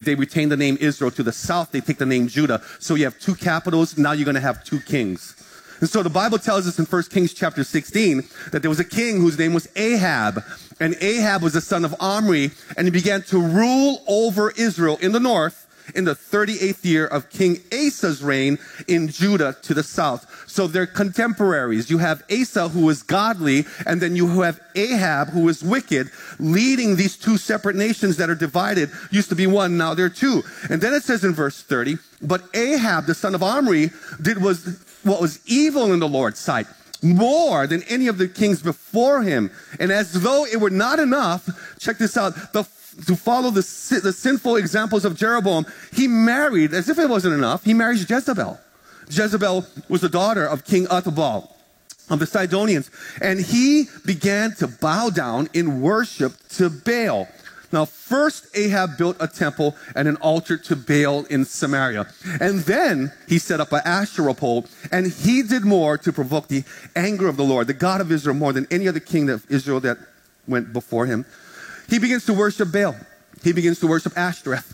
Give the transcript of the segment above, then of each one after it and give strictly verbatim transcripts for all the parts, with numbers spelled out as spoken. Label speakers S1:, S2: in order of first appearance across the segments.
S1: they retain the name Israel. To the south, they take the name Judah. So you have two capitals. Now you're going to have two kings. And so the Bible tells us in First Kings chapter sixteen that there was a king whose name was Ahab. And Ahab was the son of Omri, and he began to rule over Israel in the north in the thirty-eighth year of King Asa's reign in Judah to the south. So they're contemporaries. You have Asa, who is godly, and then you have Ahab, who is wicked, leading these two separate nations that are divided. Used to be one, now they're two. And then it says in verse thirty, but Ahab, the son of Omri, did was what was evil in the Lord's sight, more than any of the kings before him. And as though it were not enough, check this out, the to follow the, the sinful examples of Jeroboam, he married, as if it wasn't enough, he marries Jezebel. Jezebel was the daughter of King Ethbaal of the Sidonians, and he began to bow down in worship to Baal. Now, first Ahab built a temple and an altar to Baal in Samaria. And then he set up an Asherah pole, and he did more to provoke the anger of the Lord, the God of Israel, more than any other king of Israel that went before him. He begins to worship Baal. He begins to worship Ashtoreth.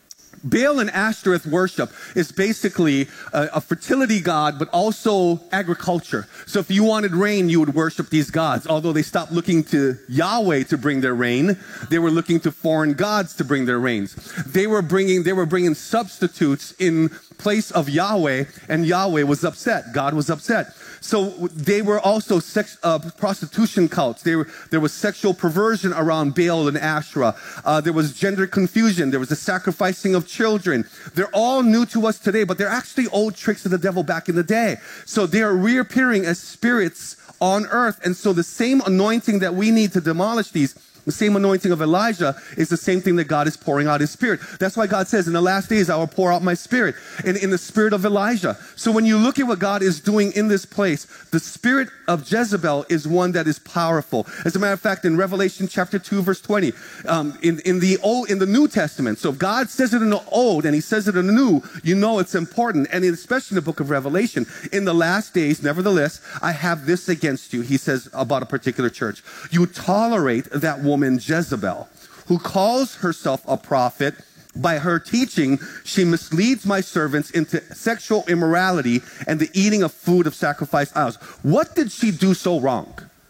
S1: Baal and Ashtoreth worship is basically a, a fertility god, but also agriculture. So if you wanted rain, you would worship these gods. Although they stopped looking to Yahweh to bring their rain, they were looking to foreign gods to bring their rains. They were bringing, they were bringing substitutes in place of Yahweh, and Yahweh was upset. God was upset. So they were also sex, uh, prostitution cults. They were, there was sexual perversion around Baal and Asherah. Uh, there was gender confusion. There was the sacrificing of children. They're all new to us today, but they're actually old tricks of the devil back in the day. So they are reappearing as spirits on earth. And so the same anointing that we need to demolish these, the same anointing of Elijah, is the same thing that God is pouring out his spirit. That's why God says, in the last days, I will pour out my spirit, and in the spirit of Elijah. So when you look at what God is doing in this place, the spirit of Jezebel is one that is powerful. As a matter of fact, in Revelation chapter two, verse twenty, um, in, in, the Old, in the New Testament, so if God says it in the Old and he says it in the New, you know it's important. And especially in the book of Revelation, in the last days, nevertheless, I have this against you, he says about a particular church. You tolerate that woman, Woman Jezebel, who calls herself a prophet. By her teaching, she misleads my servants into sexual immorality and the eating of food of sacrificed idols. What did she do so wrong?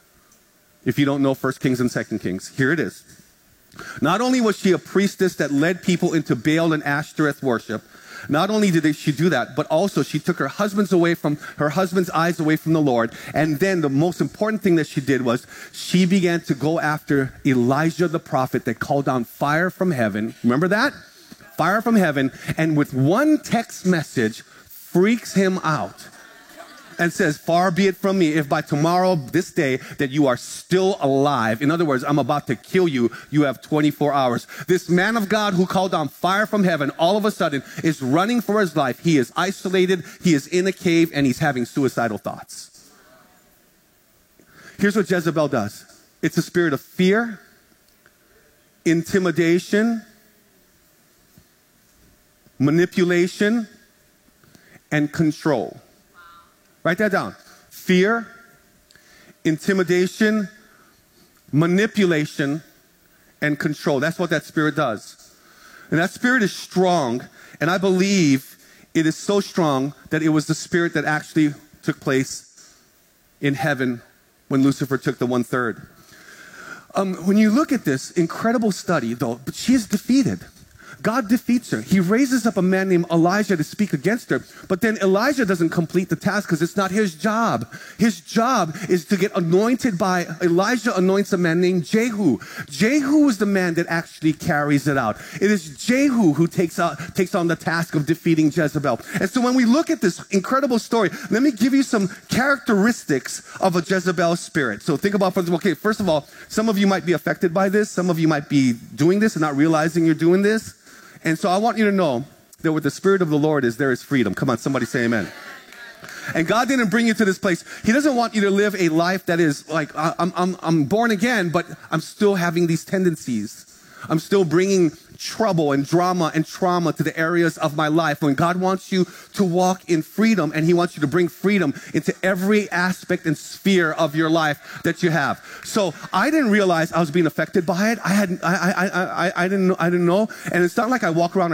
S1: If you don't know First Kings and Second Kings, here it is. Not only was she a priestess that led people into Baal and Ashtoreth worship, not only did she do that, but also she took her husband's away from her husband's eyes away from the Lord. And then the most important thing that she did was she began to go after Elijah the prophet that called down fire from heaven. Remember that? Fire from heaven. And with one text message, freaks him out and says, far be it from me if by tomorrow, this day, that you are still alive. In other words, I'm about to kill you. You have twenty-four hours. This man of God who called down fire from heaven all of a sudden is running for his life. He is isolated. He is in a cave, and he's having suicidal thoughts. Here's what Jezebel does. It's a spirit of fear, intimidation, manipulation, and control. Write that down. Fear, intimidation, manipulation, and control. That's what that spirit does. And that spirit is strong, and I believe it is so strong that it was the spirit that actually took place in heaven when Lucifer took the one-third. Um, when you look at this incredible study, though, but she is defeated. God defeats her. He raises up a man named Elijah to speak against her. But then Elijah doesn't complete the task because it's not his job. His job is to get anointed by, Elijah anoints a man named Jehu. Jehu is the man that actually carries it out. It is Jehu who takes, out, takes on the task of defeating Jezebel. And so when we look at this incredible story, let me give you some characteristics of a Jezebel spirit. So think about, okay, first of all, some of you might be affected by this. Some of you might be doing this and not realizing you're doing this. And so I want you to know that where the Spirit of the Lord is, there is freedom. Come on, somebody say amen. And God didn't bring you to this place. He doesn't want you to live a life that is like, I'm, I'm, I'm born again, but I'm still having these tendencies. I'm still bringing trouble and drama and trauma to the areas of my life. When God wants you to walk in freedom, and he wants you to bring freedom into every aspect and sphere of your life that you have. So I didn't realize I was being affected by it. I hadn't, I, I, I, I, I didn't, I didn't know. And it's not like I walk around